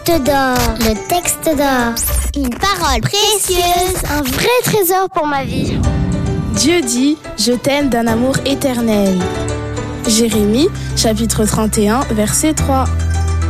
d'or, le texte d'or, une parole précieuse, un vrai trésor pour ma vie. Dieu dit, je t'aime d'un amour éternel. Jérémie, chapitre 31, verset 3.